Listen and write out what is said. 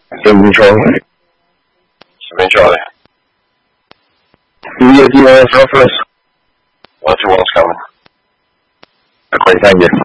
Baby Charlie. Baby Charlie. Do you want to talk first? What's your what's coming? Okay, thank you.